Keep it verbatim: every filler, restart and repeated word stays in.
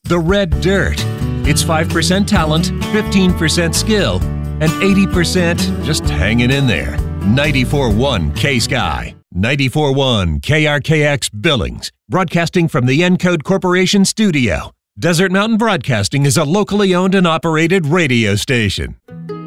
The Red Dirt. It's five percent talent, fifteen percent skill, and eighty percent just hanging in there. ninety-four point one K-Sky. ninety-four point one K R K X Billings. Broadcasting from the Encode Corporation studio. Desert Mountain Broadcasting is a locally owned and operated radio station.